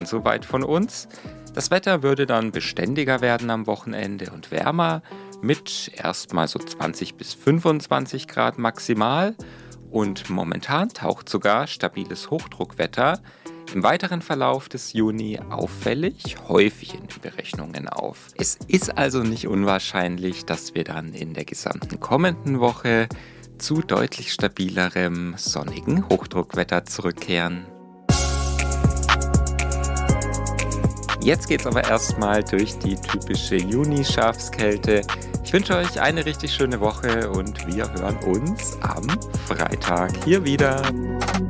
so weit von uns. Das Wetter würde dann beständiger werden am Wochenende und wärmer mit erstmal so 20 bis 25 Grad maximal. Und momentan taucht sogar stabiles Hochdruckwetter im weiteren Verlauf des Juni auffällig häufig in den Berechnungen auf. Es ist also nicht unwahrscheinlich, dass wir dann in der gesamten kommenden Woche zu deutlich stabilerem sonnigen Hochdruckwetter zurückkehren. Jetzt geht's aber erstmal durch die typische Juni-Schafskälte. Ich wünsche euch eine richtig schöne Woche und wir hören uns am Freitag hier wieder.